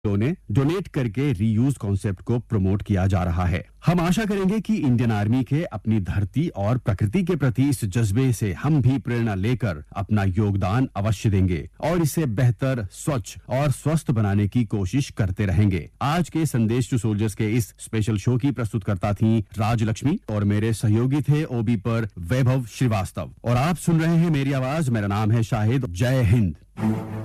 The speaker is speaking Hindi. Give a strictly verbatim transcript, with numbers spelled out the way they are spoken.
ने डोनेट करके रीयूज कॉन्सेप्ट को प्रमोट किया जा रहा है। हम आशा करेंगे कि इंडियन आर्मी के अपनी धरती और प्रकृति के प्रति इस जज्बे से हम भी प्रेरणा लेकर अपना योगदान अवश्य देंगे और इसे बेहतर, स्वच्छ और स्वस्थ बनाने की कोशिश करते रहेंगे। आज के संदेश टू सोल्जर्स के इस स्पेशल शो की प्रस्तुतकर्ता थी राजलक्ष्मी और मेरे सहयोगी थे ओबी पर वैभव श्रीवास्तव। और आप सुन रहे हैं मेरी आवाज। मेरा नाम है शाहिद। जय हिंद।